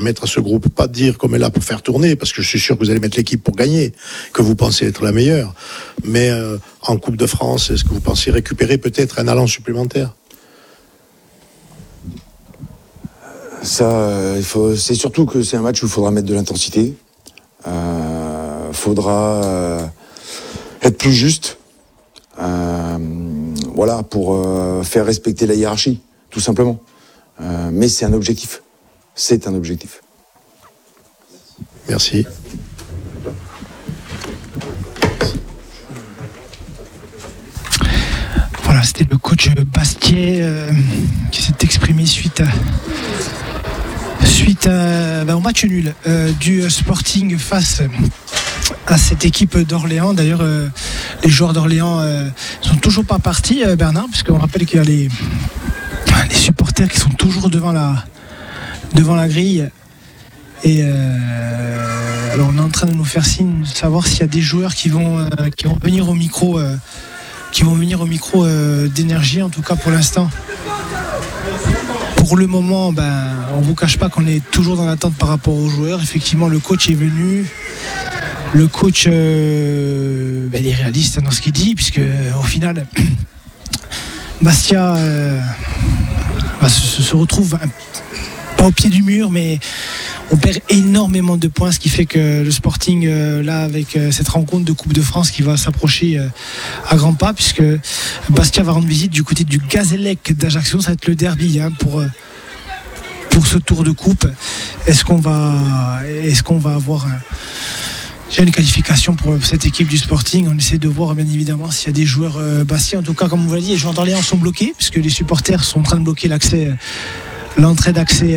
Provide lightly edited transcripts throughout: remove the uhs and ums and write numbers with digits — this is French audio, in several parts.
permettre à ce groupe, pas de dire qu'on est là pour faire tourner, parce que je suis sûr que vous allez mettre l'équipe pour gagner, que vous pensez être la meilleure. Mais en Coupe de France, est-ce que vous pensez récupérer peut-être un allant supplémentaire ? Ça, c'est surtout que c'est un match où il faudra mettre de l'intensité. Faudra être plus juste. Voilà, pour faire respecter la hiérarchie, tout simplement. Mais c'est un objectif. C'est un objectif. Merci. Voilà, c'était le coach Bastier qui s'est exprimé suite au match nul du Sporting face à cette équipe d'Orléans. D'ailleurs, les joueurs d'Orléans sont toujours pas partis, Bernard, puisqu'on rappelle qu'il y a les supporters qui sont toujours devant la grille. Et alors on est en train de nous faire signe de savoir s'il y a des joueurs qui vont venir au micro d'énergie. En tout cas, pour l'instant, pour le moment, on ne vous cache pas qu'on est toujours dans l'attente par rapport aux joueurs. Effectivement, le coach est venu. Le coach il est réaliste dans ce qu'il dit, puisque au final Bastia se retrouve pas au pied du mur, mais on perd énormément de points, ce qui fait que le Sporting là, avec cette rencontre de Coupe de France qui va s'approcher à grands pas, puisque Bastia va rendre visite du côté du Gazélec d'Ajaccio. Ça va être le derby pour ce tour de coupe. Est-ce qu'on va avoir une qualification pour cette équipe du Sporting? On essaie de voir bien évidemment s'il y a des joueurs Bastia. En tout cas, comme vous l'avez dit, les joueurs d'Orléans sont bloqués, puisque les supporters sont en train de bloquer l'entrée d'accès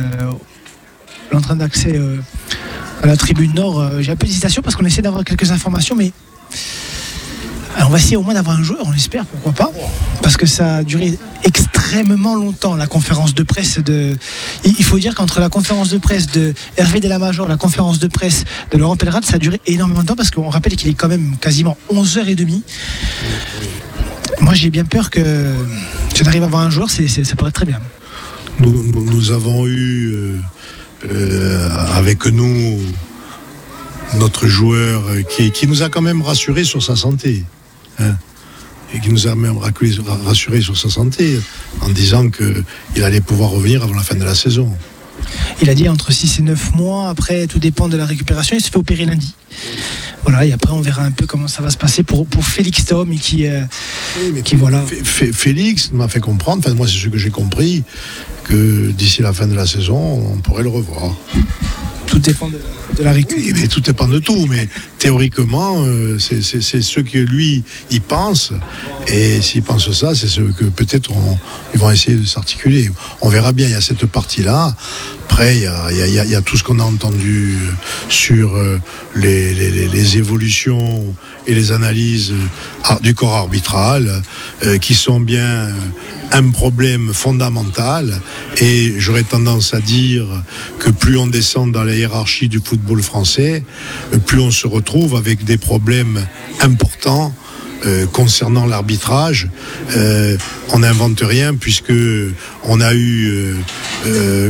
à la tribune nord. J'ai un peu d'hésitation parce qu'on essaie d'avoir quelques informations, mais on va essayer au moins d'avoir un joueur, on espère, pourquoi pas, parce que ça a duré extrêmement longtemps, la conférence de presse il faut dire qu'entre la conférence de presse de Hervé Delamajor, la conférence de presse de Laurent Pellerat, ça a duré énormément de temps, parce qu'on rappelle qu'il est quand même quasiment 11h30. Moi j'ai bien peur que si on arrive à avoir un joueur, ça pourrait être très bien. Nous avons eu avec nous notre joueur qui nous a quand même rassuré sur sa santé, et qui nous a même rassuré sur sa santé en disant qu'il allait pouvoir revenir avant la fin de la saison. Il a dit entre 6 et 9 mois, après tout dépend de la récupération. Il se fait opérer lundi. Voilà, et après on verra un peu comment ça va se passer pour Félix Thom, qui voilà. Félix m'a fait comprendre, enfin moi c'est ce que j'ai compris, que d'ici la fin de la saison on pourrait le revoir. Tout dépend de la récup. Mais tout dépend de tout, mais théoriquement, c'est ce que lui, il pense. Et s'il pense ça, c'est ce que peut-être ils vont essayer de s'articuler. On verra bien, il y a cette partie-là. Après, il y a tout ce qu'on a entendu sur les évolutions et les analyses du corps arbitral, qui sont bien un problème fondamental. Et j'aurais tendance à dire que plus on descend dans la hiérarchie du football français, plus on se retrouve avec des problèmes importants concernant l'arbitrage. On n'invente rien, puisque on a eu le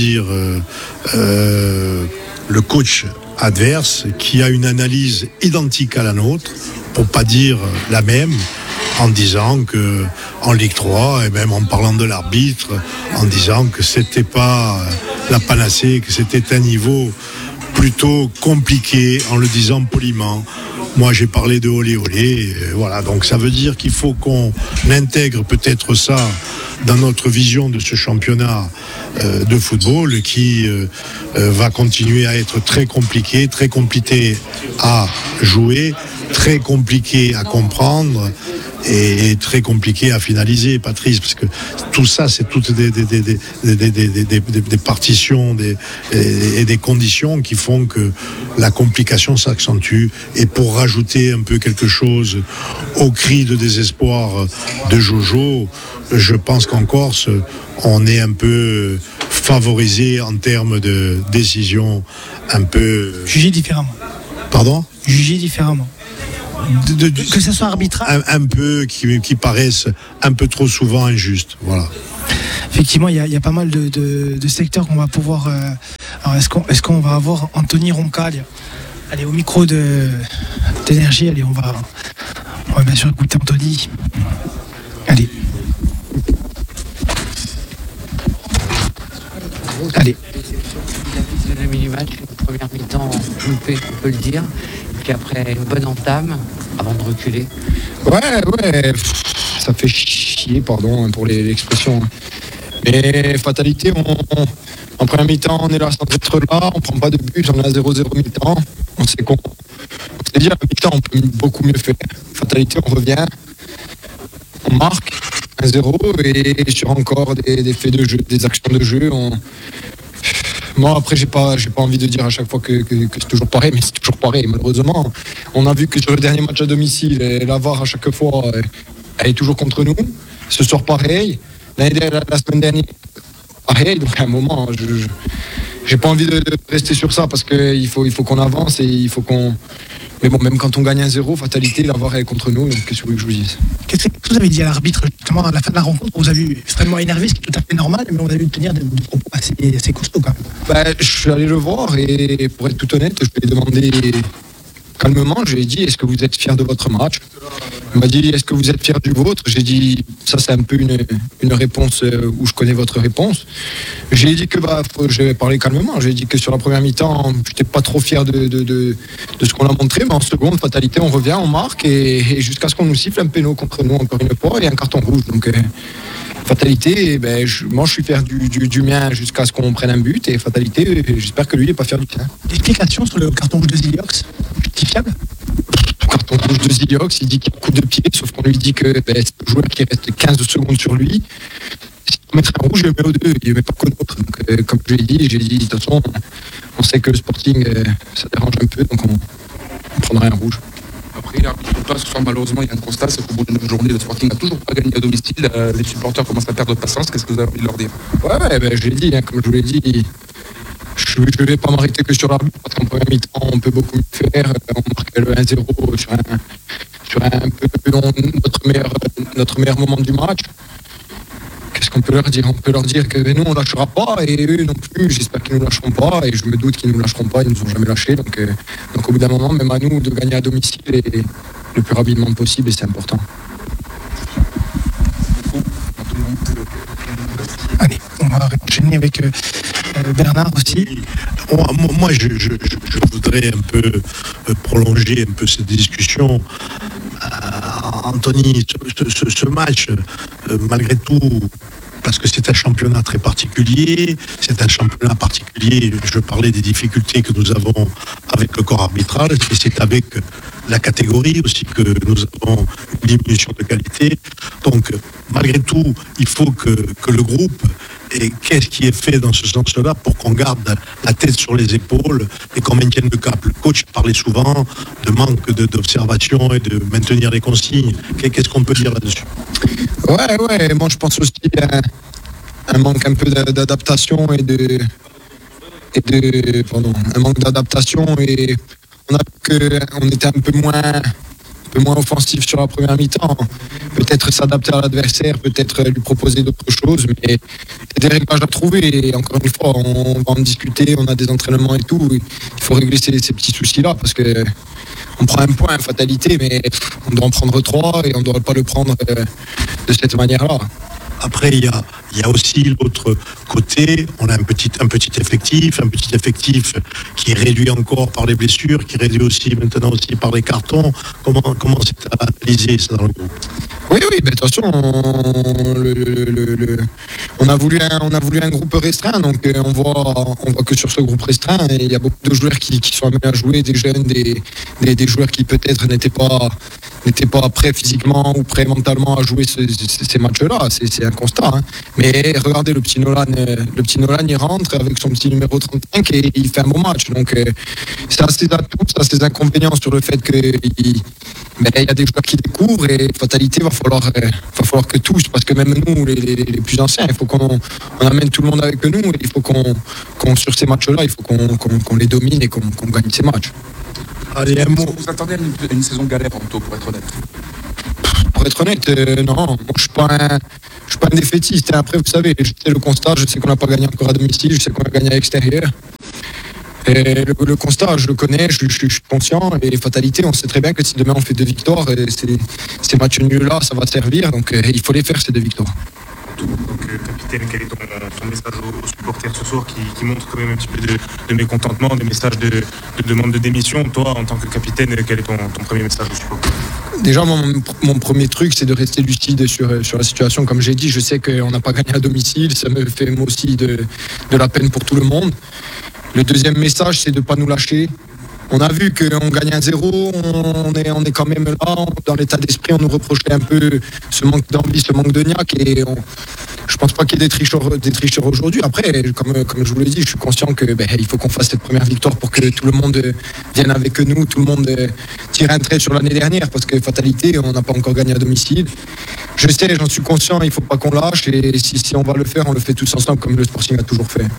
coach adverse qui a une analyse identique à la nôtre, pour pas dire la même, en disant que en Ligue 3, et même en parlant de l'arbitre, en disant que c'était pas la panacée, que c'était un niveau plutôt compliqué, en le disant poliment. Moi, j'ai parlé de olé olé, voilà. Donc, ça veut dire qu'il faut qu'on intègre peut-être ça dans notre vision de ce championnat de football, qui va continuer à être très compliqué à jouer, très compliqué à comprendre, et très compliqué à finaliser, Patrice, parce que tout ça, c'est toutes des partitions et des conditions qui font que la complication s'accentue. Et pour rajouter un peu quelque chose au cri de désespoir de Jojo, je pense qu'en Corse, on est un peu favorisé en termes de décision, un peu... Jugé différemment. Pardon ? Jugé différemment. Que ce soit arbitral, un peu qui paraissent un peu trop souvent injustes. Voilà. Effectivement, il y a pas mal de secteurs qu'on va pouvoir Alors est-ce qu'on va avoir Anthony Roncal, allez, au micro d'énergie, allez, on va bien sûr écouter Anthony. Allez. C'est le mini-match, une première mi-temps loupée, on peut le dire. Puis après, une bonne entame avant de reculer. Ouais, ça fait chier, pardon pour l'expression. Mais fatalité, en première mi-temps, on est là sans être là, on prend pas de but, on est à 0-0 mi-temps. On s'est dit à la mi-temps, on peut beaucoup mieux faire. Fatalité, on revient, on marque 1-0 et sur encore des faits de jeu, des actions de jeu. Moi, après, j'ai pas envie de dire à chaque fois que c'est toujours pareil, mais c'est toujours pareil. Malheureusement, on a vu que sur le dernier match à domicile, la VAR à chaque fois, elle est toujours contre nous. Ce soir, pareil. La semaine dernière, pareil. Donc, à un moment, j'ai pas envie de rester sur ça parce qu'il faut qu'on avance et il faut qu'on. Mais bon, même quand on gagne 1-0, fatalité, la VAR est contre nous. Donc, qu'est-ce que je vous dise? Qu'est-ce que vous avez dit à l'arbitre justement à la fin de la rencontre? Vous avez vu extrêmement énervé, ce qui est tout à fait normal, mais on a vu tenir des propos assez costauds quand même. Je suis allé le voir et pour être tout honnête, je lui ai demandé calmement, je lui ai dit, est-ce que vous êtes fier de votre match? Il m'a dit, est-ce que vous êtes fier du vôtre? J'ai dit, ça c'est un peu une réponse où je connais votre réponse. J'ai dit que je vais parler calmement. J'ai dit que sur la première mi-temps, je n'étais pas trop fier de ce qu'on a montré, mais en seconde, fatalité, on revient, on marque et jusqu'à ce qu'on nous siffle un péno contre nous encore une fois et un carton rouge. Donc fatalité, moi je suis fier du mien jusqu'à ce qu'on prenne un but et fatalité, j'espère que lui n'est pas fier du tien. L'explication sur le carton rouge de Ziliox, justifiable? Carton rouge de Ziliox, il dit qu'il y a un coup de pied, sauf qu'on lui dit que c'est le joueur qui reste 15 secondes sur lui. Si on mettre un rouge, il le met aux deux, il ne met pas qu'au nôtre. Donc, comme je l'ai dit, de toute façon, on sait que le Sporting, ça dérange un peu, donc on prendrait un rouge. Après, l'arbitre de toi, ce soir, malheureusement, il y a un constat, c'est qu'au bout de 9 journées, le Sporting n'a toujours pas gagné à domicile. Les supporters commencent à perdre patience. Qu'est-ce que vous avez envie de leur dire? Ouais, je l'ai dit, comme je vous l'ai dit, je ne vais pas m'arrêter que sur l'arbitre, parce qu'en première mi-temps, on peut beaucoup mieux faire. On marque le 1-0 sur un peu notre meilleur moment du match. Qu'est-ce qu'on peut leur dire? On peut leur dire que nous, on ne lâchera pas, et eux non plus. J'espère qu'ils ne nous lâcheront pas, et je me doute qu'ils ne nous lâcheront pas, ils ne nous ont jamais lâchés. Donc au bout d'un moment, même à nous, de gagner à domicile et le plus rapidement possible, et c'est important. Allez, on va enchaîner avec Bernard aussi. Moi, je voudrais un peu prolonger un peu cette discussion. Anthony, ce match, malgré tout, parce que c'est un championnat très particulier, je parlais des difficultés que nous avons avec le corps arbitral, et c'est avec la catégorie aussi que nous avons une diminution de qualité. Donc, malgré tout, il faut que le groupe, et qu'est-ce qui est fait dans ce sens-là pour qu'on garde la tête sur les épaules et qu'on maintienne le cap? Le coach parlait souvent de manque d'observation et de maintenir les consignes. Qu'est-ce qu'on peut dire là-dessus? Ouais, moi je pense aussi à un manque un peu d'adaptation un manque d'adaptation et on a vu qu'on était un peu moins offensif sur la première mi-temps. Peut-être s'adapter à l'adversaire, peut-être lui proposer d'autres choses, mais c'est des réglages à trouver. Et encore une fois, on va en discuter, on a des entraînements et tout. Il faut régler ces petits soucis-là parce que on prend un point, fatalité, mais on doit en prendre 3 et on ne doit pas le prendre de cette manière-là. Après, il y a aussi l'autre côté. On a un petit effectif qui est réduit encore par les blessures, qui est réduit aussi maintenant aussi par les cartons. Comment c'est analysé ça dans le groupe? Oui, de toute façon, on a voulu un groupe restreint, donc on voit que sur ce groupe restreint, il y a beaucoup de joueurs qui sont amenés à jouer, des jeunes, des joueurs qui peut-être n'étaient pas prêts physiquement ou prêts mentalement à jouer ces matchs-là. C'est un constat. Hein. Mais regardez, le petit Nolan, il rentre avec son petit numéro 35 et il fait un bon match. Donc ça a ses atouts, ça a ses inconvénients sur le fait qu'il y a des joueurs qui découvrent et fatalité, va falloir que tous, parce que même nous, les plus anciens, il faut qu'on amène tout le monde avec nous et il faut qu'on sur ces matchs-là, il faut qu'on les domine et qu'on gagne ces matchs. Allez, un mot. Vous attendez à une saison galère en taux, pour être honnête? Pour être honnête, non, moi, je suis pas un défaitiste. Après, vous savez, je sais le constat, je sais qu'on n'a pas gagné encore à domicile, je sais qu'on a gagné à l'extérieur. Et le constat, je le connais, je suis conscient. Et fatalité, on sait très bien que si demain on fait 2 victoires, ces matchs nuls-là, ça va servir. Donc il faut les faire, ces 2 victoires. Donc, capitaine, quel est ton message aux supporters ce soir qui montre quand même un petit peu de mécontentement, des messages de demande de démission? Toi, en tant que capitaine, quel est ton premier message aux supporters? Déjà, mon premier truc, c'est de rester lucide sur la situation. Comme j'ai dit, je sais qu'on n'a pas gagné à domicile. Ça me fait moi aussi de la peine pour tout le monde. Le deuxième message, c'est de ne pas nous lâcher. On a vu qu'on gagne 1-0, on est quand même là, dans l'état d'esprit, on nous reprochait un peu ce manque d'envie, ce manque de niaque, et je pense pas qu'il y ait des tricheurs aujourd'hui. Après, comme je vous l'ai dit, je suis conscient que il faut qu'on fasse cette première victoire pour que tout le monde vienne avec nous, tout le monde tire un trait sur l'année dernière, parce que fatalité, on n'a pas encore gagné à domicile. Je sais, j'en suis conscient, il faut pas qu'on lâche, et si on va le faire, on le fait tous ensemble comme le Sporting a toujours fait.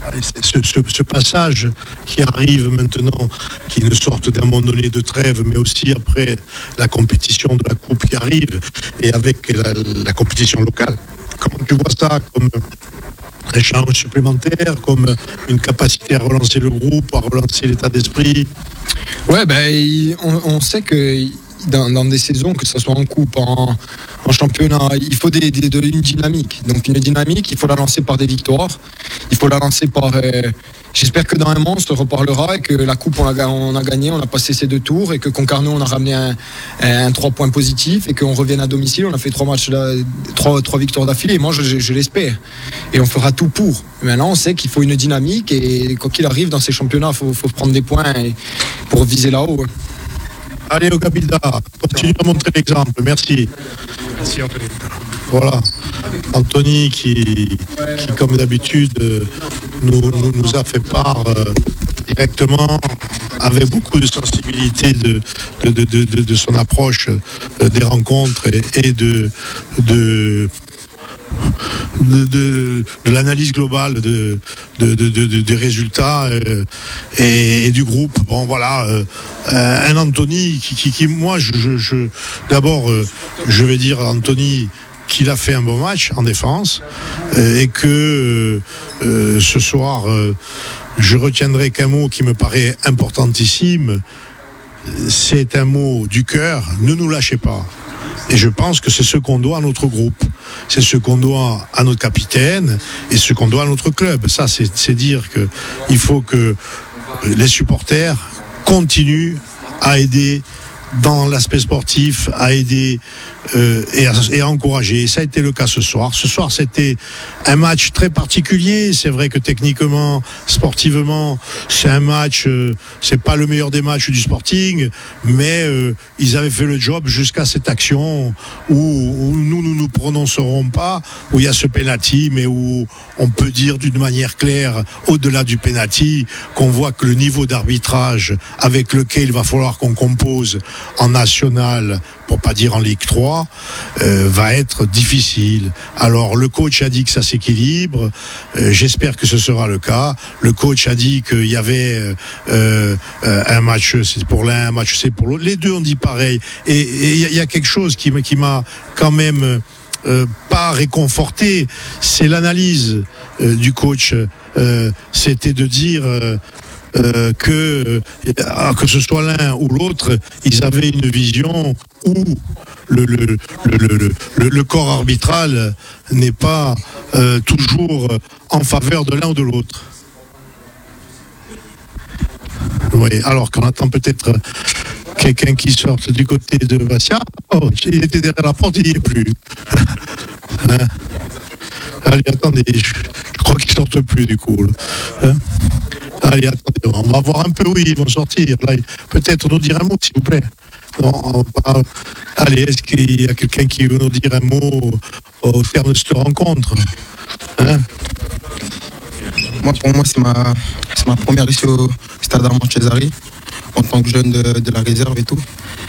Ce passage qui arrive maintenant, qui est une sorte d'un moment donné de trêve, mais aussi après la compétition de la Coupe qui arrive, et avec la compétition locale. Comment tu vois ça comme un challenge supplémentaire, comme une capacité à relancer le groupe, à relancer l'état d'esprit? Ouais, on sait que dans des saisons, que ce soit en coupe, en championnat, il faut une dynamique. Donc une dynamique, il faut la lancer par des victoires. Il faut la lancer par... j'espère que dans un mois, on se reparlera et que la coupe, on a gagné, on a passé ces 2 tours, et que Concarneau, on a ramené un 3 points positifs, et qu'on revienne à domicile. On a fait 3 matchs, 3 victoires d'affilée. Moi, je l'espère. Et on fera tout pour. Maintenant, on sait qu'il faut une dynamique, et quoi qu'il arrive dans ces championnats, il faut prendre des points pour viser là-haut. Allez au Capita, continue à montrer l'exemple, merci. Merci Anthony. Voilà, Anthony qui comme d'habitude nous a fait part directement, avec beaucoup de sensibilité de son approche des rencontres et de l'analyse globale des résultats et du groupe. Bon voilà, un Anthony qui moi d'abord je vais dire à Anthony qu'il a fait un bon match en défense, et que ce soir je retiendrai qu'un mot qui me paraît importantissime, c'est un mot du cœur: ne nous lâchez pas. Et je pense que c'est ce qu'on doit à notre groupe, c'est ce qu'on doit à notre capitaine, et ce qu'on doit à notre club. Ça, c'est dire qu'il faut que les supporters continuent à aider dans l'aspect sportif, à aider et à encourager. Et ça a été le cas ce soir. Ce soir, c'était un match très particulier. C'est vrai que techniquement, sportivement, c'est un match, c'est pas le meilleur des matchs du Sporting, mais ils avaient fait le job jusqu'à cette action où nous prononcerons pas, où il y a ce penalty, mais où on peut dire d'une manière claire, au-delà du penalty, qu'on voit que le niveau d'arbitrage avec lequel il va falloir qu'on compose en national, pour pas dire en Ligue 3, va être difficile. Alors le coach a dit que ça s'équilibre, j'espère que ce sera le cas. Le coach a dit qu'il y avait un match c'est pour l'un, un match c'est pour l'autre. Les deux ont dit pareil. Et il y a quelque chose qui m'a quand même pas réconforté, c'est l'analyse du coach. C'était de dire que ce soit l'un ou l'autre, ils avaient une vision où le corps arbitral n'est pas toujours en faveur de l'un ou de l'autre. Oui, alors qu'on attend peut-être quelqu'un qui sorte du côté de Bastia. Oh, il était derrière la porte, il n'y est plus. Hein? Allez, attendez, je crois qu'ils ne sortent plus du coup. Hein? Allez, attendez, on va voir un peu où ils vont sortir. Là, peut-être nous dire un mot, s'il vous plaît. Non, allez, est-ce qu'il y a quelqu'un qui veut nous dire un mot au terme de cette rencontre? Hein? Pour moi, c'est ma première ici au stade Armand Cesari, en tant que jeune de la réserve et tout.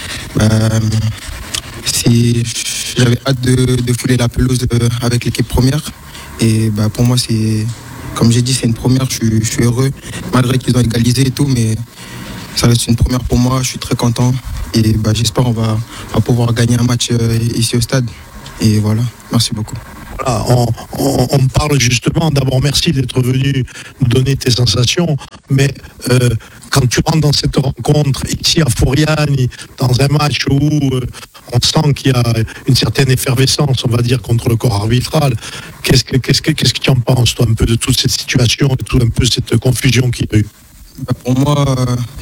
J'avais hâte de fouler la pelouse avec l'équipe première. Et pour moi, comme j'ai dit, c'est une première. Je suis heureux, malgré qu'ils ont égalisé et tout, mais ça reste une première pour moi. Je suis très content. Et j'espère qu'on va pouvoir gagner un match ici au stade. Et voilà, merci beaucoup. Voilà, on parle justement, d'abord merci d'être venu nous donner tes sensations, mais quand tu rentres dans cette rencontre ici à Foriani, dans un match où on sent qu'il y a une certaine effervescence, on va dire, contre le corps arbitral, qu'est-ce que tu en penses, toi, un peu de toute cette situation et tout un peu cette confusion qu'il y a eu? Pour moi,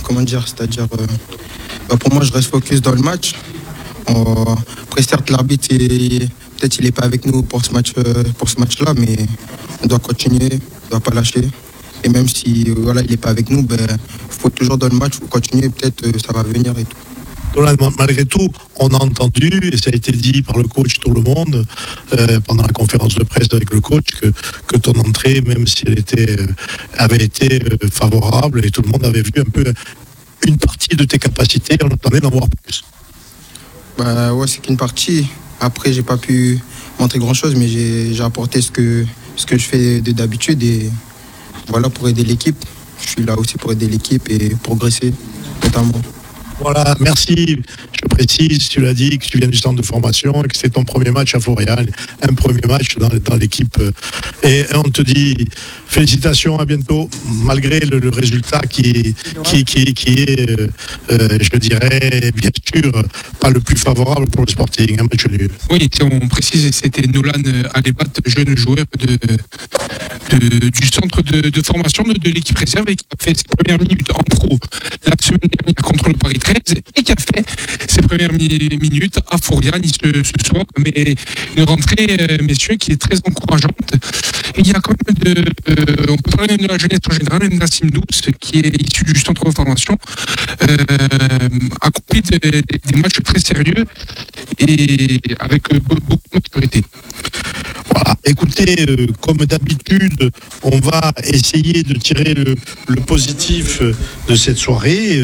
pour moi, je reste focus dans le match. Après, certes, l'arbitre, peut-être il n'est pas avec nous pour ce match-là, mais on doit continuer, on ne doit pas lâcher. Et même si il n'est pas avec nous, il faut toujours dans le match, il faut continuer, peut-être ça va venir et tout. Malgré tout, on a entendu, et ça a été dit par le coach, tout le monde, pendant la conférence de presse avec le coach, que ton entrée, même si elle avait été favorable, et tout le monde avait vu un peu une partie de tes capacités, on attendait d'en voir plus. C'est qu'une partie. Après, j'ai pas pu montrer grand-chose, mais j'ai apporté ce que je fais d'habitude, et voilà, pour aider l'équipe. Je suis là aussi pour aider l'équipe et progresser, notamment. Voilà, merci. Je précise, tu l'as dit, que tu viens du centre de formation et que c'est ton premier match à Forial, un premier match dans l'équipe. Et on te dit félicitations, à bientôt, malgré le résultat qui est, je dirais, bien sûr, pas le plus favorable pour le Sporting, un match nul. Oui, on précise, c'était Nolan Alebat, jeune joueur du centre de formation de l'équipe réserve, et qui a fait ses premières minutes en pro la semaine dernière contre le Paris 13 et qui a fait ses premières minutes à Forial ce soir. Mais une rentrée, messieurs, qui est très encourageante. Et il y a quand même on peut parler même de la jeunesse en général, même Nassim Douce, qui est issu du centre de formation, a accompli des matchs très sérieux et avec beaucoup de maturité. Voilà, écoutez, comme d'habitude, on va essayer de tirer le positif de cette soirée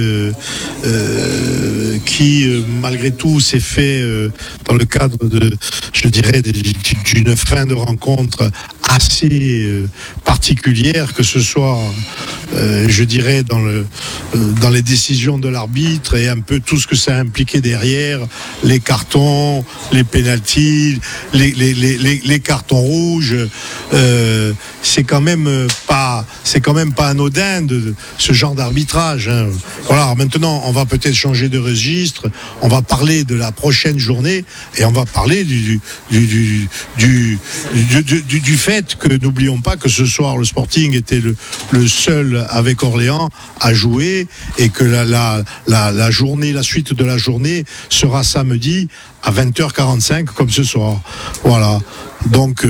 qui, malgré tout, s'est fait dans le cadre d'une fin de rencontre assez particulière, que ce soit, je dirais, dans les décisions de l'arbitre et un peu tout ce que ça a impliqué derrière, les cartons, les pénaltys, les cartons rouges. C'est quand même pas anodin de ce genre d'arbitrage, hein. Voilà, alors maintenant on va peut-être changer de registre, on va parler de la prochaine journée et on va parler du fait que, n'oublions pas que ce soir le Sporting était le seul avec Orléans à jouer, et que la suite de la journée sera samedi à 20h45 comme ce soir. Voilà. Donc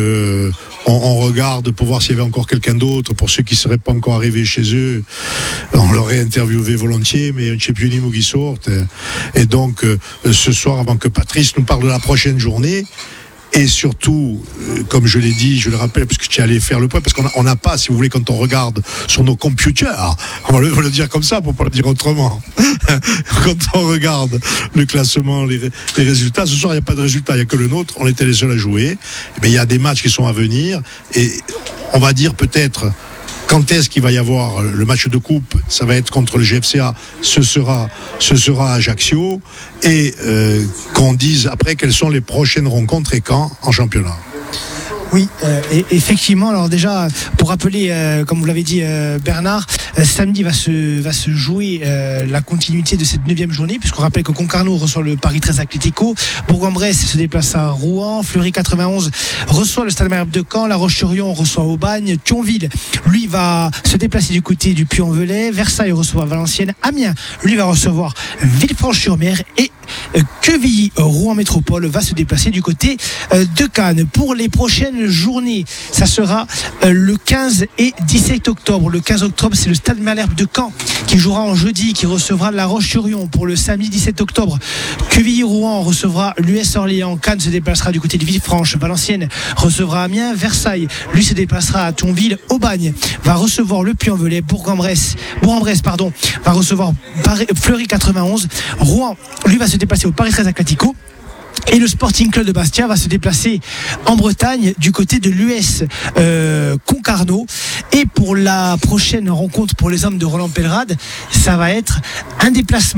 on regarde pour voir s'il y avait encore quelqu'un d'autre. Pour ceux qui ne seraient pas encore arrivés chez eux, on l'aurait interviewé volontiers, mais je ne sais plus ni mot qui sortent. Et donc ce soir, avant que Patrice nous parle de la prochaine journée, et surtout, comme je l'ai dit, je le rappelle, parce que tu es allé faire le point, parce qu'on n'a pas, si vous voulez, quand on regarde sur nos computers, on va le dire comme ça pour ne pas le dire autrement, quand on regarde le classement, les résultats, ce soir il n'y a pas de résultats, il n'y a que le nôtre, on était les seuls à jouer, mais il y a des matchs qui sont à venir, et on va dire peut-être, quand est-ce qu'il va y avoir le match de coupe? Ça va être contre le GFCA, ce sera à Ajaccio, et qu'on dise après quelles sont les prochaines rencontres et quand en championnat. Oui, et effectivement, alors déjà, pour rappeler, comme vous l'avez dit Bernard, samedi va se jouer la continuité de cette 9e journée, puisqu'on rappelle que Concarneau reçoit le Paris 13 Atlético, Bourg-en-Bresse se déplace à Rouen, Fleury 91 reçoit le Stade Malherbe de Caen, La Roche-sur-Yon reçoit Aubagne, Thionville, lui, va se déplacer du côté du Puy-en-Velay, Versailles reçoit Valenciennes, Amiens, lui, va recevoir Villefranche-sur-Mer, et Quevilly, Rouen Métropole, va se déplacer du côté de Cannes. Pour les prochaines journées, ça sera le 15 et 17 octobre. Le 15 octobre, c'est le Stade Malherbe de Caen qui jouera en jeudi, qui recevra La Roche-sur-Yon. Pour le samedi 17 octobre, Quevilly-Rouen recevra l'US Orléans, Cannes se déplacera du côté de Villefranche, Valenciennes recevra Amiens, Versailles, lui se déplacera à Thionville, Aubagne va recevoir le Puy-en-Velay, Bourg-en-Bresse va recevoir Fleury 91, Rouen, lui, va se déplacer au Paris 13 Atlético. Et le Sporting Club de Bastia va se déplacer en Bretagne du côté de l'US Concarneau. Et pour la prochaine rencontre pour les hommes de Roland Pellerade, ça va être un déplacement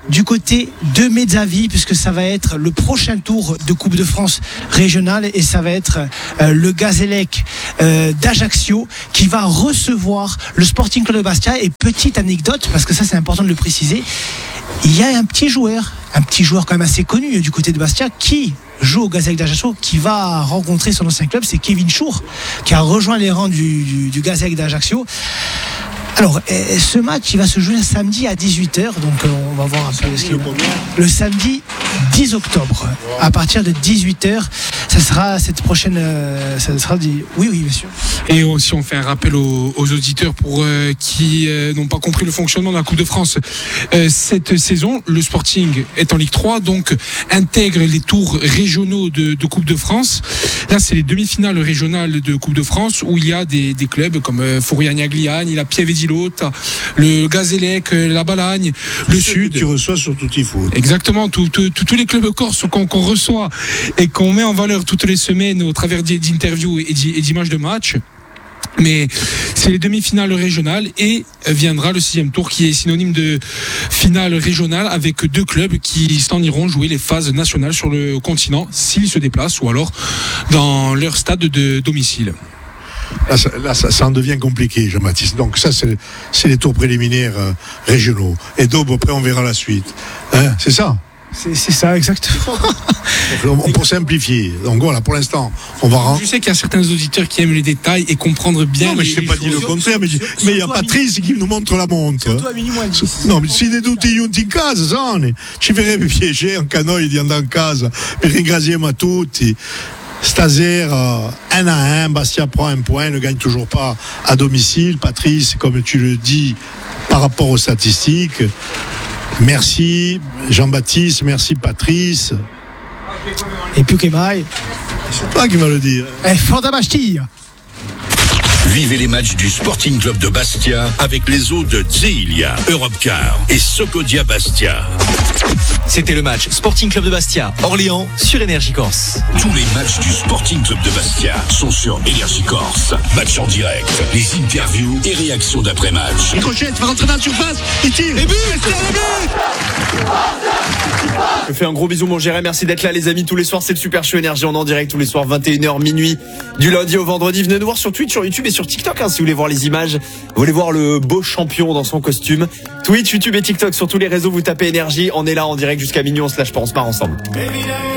du côté de Mezzavi, puisque ça va être le prochain tour de Coupe de France régionale et ça va être le Gazélec d'Ajaccio qui va recevoir le Sporting Club de Bastia. Et petite anecdote, parce que ça c'est important de le préciser, il y a un petit joueur quand même assez connu du côté de Bastia qui joue au Gazélec d'Ajaccio, qui va rencontrer son ancien club, c'est Kevin Chour, qui a rejoint les rangs du Gazélec d'Ajaccio. Alors, ce match, il va se jouer samedi à 18h, donc on va voir un peu ce qu'il y a. Le samedi 10 octobre, à partir de 18h, ça sera cette prochaine... Oui, bien sûr. Et aussi, on fait un rappel aux auditeurs pour qui n'ont pas compris le fonctionnement de la Coupe de France. Cette saison, le Sporting est en Ligue 3, donc intègre les tours régionaux de Coupe de France. Là, c'est les demi-finales régionales de Coupe de France où il y a des clubs comme Fouriani-Agliani, la Pieve-di-Lot, le Gazélec, la Balagne, le Sud. Que tu reçois sur Tutti Foot. Exactement, tous les clubs corses qu'on reçoit et qu'on met en valeur toutes les semaines au travers d'interviews et d'images de match. Mais c'est les demi-finales régionales et viendra le 6e tour qui est synonyme de finale régionale avec 2 clubs qui s'en iront jouer les phases nationales sur le continent s'ils se déplacent ou alors dans leur stade de domicile. Là, ça en devient compliqué, Jean-Baptiste. Donc ça, c'est les tours préliminaires régionaux. Et donc, après, on verra la suite. C'est ça. C'est ça, exactement. Pour simplifier. Donc voilà, pour l'instant, on va... Je sais qu'il y a certains auditeurs qui aiment les détails et comprendre bien. Non, mais je t'ai pas dit le contraire, mais il y a Patrice qui nous montre la montre. Non, mais si tutti junti in casa, Zone, ci verrebbe piacere anche a noi di andare in casa per ringraziamo a tutti. Stasera, 1-1, Bastia prend un point, ne gagne toujours pas à domicile. Patrice, comme tu le dis, par rapport aux statistiques, merci Jean-Baptiste, merci Patrice. Et più che mai. C'est toi qui vas le dire. Forza Bastia. Vivez les matchs du Sporting Club de Bastia avec les eaux de Zeelia, Europcar et Socodia Bastia. C'était le match Sporting Club de Bastia, Orléans, sur Énergie Corse. Tous les matchs du Sporting Club de Bastia sont sur Énergie Corse. Match en direct, les interviews et réactions d'après-match. Crochette va rentrer dans la surface, il tire, et but, Je fais un gros bisou mon Jérémy, merci d'être là les amis, tous les soirs c'est le Super Show Énergie, on est en direct tous les soirs 21h minuit du lundi au vendredi. Venez nous voir sur Twitch, sur YouTube et sur TikTok si vous voulez voir les images, vous voulez voir le beau champion dans son costume. Twitch, YouTube et TikTok, sur tous les réseaux vous tapez Énergie, on est là en direct jusqu'à minuit, on se lâche pas, on se marre ensemble.